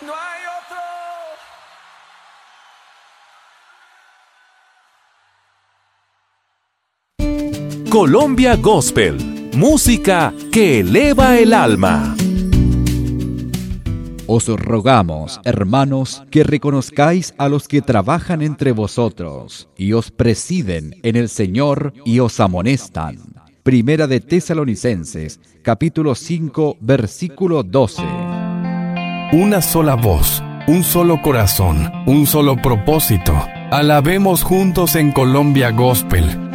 No hay otro. Colombia Gospel, música que eleva el alma. Os rogamos, hermanos, que reconozcáis a los que trabajan entre vosotros y os presiden en el Señor y os amonestan. Primera de Tesalonicenses, capítulo 5, versículo 12. Una sola voz, un solo corazón, un solo propósito. Alabemos juntos en Colombia Gospel.